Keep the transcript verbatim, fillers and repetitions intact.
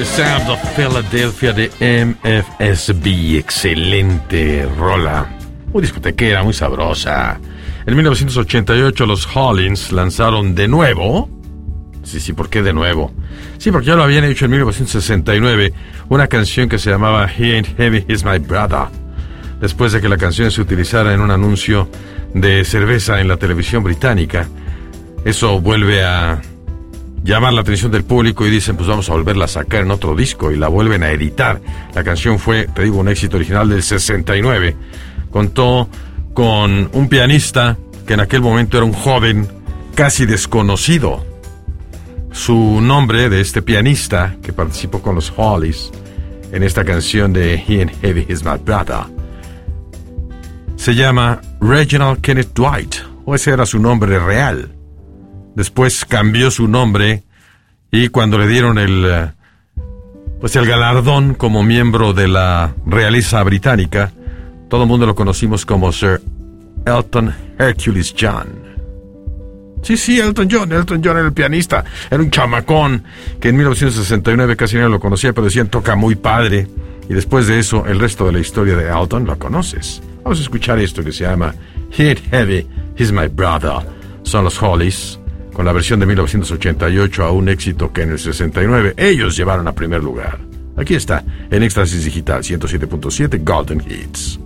Sound of Philadelphia de M F S B. Excelente rola. Muy discotequera, muy sabrosa. En mil novecientos ochenta y ocho los Hollins lanzaron de nuevo. Sí, sí, ¿por qué de nuevo? Sí, porque ya lo habían hecho en mil novecientos sesenta y nueve. Una canción que se llamaba He Ain't Heavy, He's My Brother. Después de que la canción se utilizara en un anuncio de cerveza en la televisión británica. Eso vuelve a llamar la atención del público y dicen, pues vamos a volverla a sacar en otro disco, y la vuelven a editar. La canción fue, te digo, un éxito original del sesenta y nueve. Contó con un pianista que en aquel momento era un joven casi desconocido. Su nombre de este pianista que participó con los Hollies en esta canción de He Ain't Heavy, He's My Brother se llama Reginald Kenneth Dwight, o ese era su nombre real. Después cambió su nombre y cuando le dieron el, pues el galardón como miembro de la realeza británica, todo el mundo lo conocimos como Sir Elton Hercules John. Sí, sí, Elton John. Elton John era el pianista. Era un chamacón que en mil novecientos sesenta y nueve casi nadie lo conocía, pero decían, toca muy padre. Y después de eso, el resto de la historia de Elton lo conoces. Vamos a escuchar esto que se llama He Ain't Heavy, He's My Brother. Son los Hollies, con la versión de mil novecientos ochenta y ocho a un éxito que en el sesenta y nueve ellos llevaron a primer lugar. Aquí está, en Éxtasis Digital ciento siete punto siete Golden Hits.